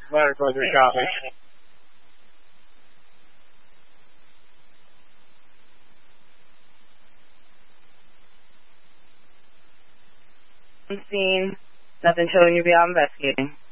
Later, brother. Copy. Scene. Nothing showing you beyond investigating.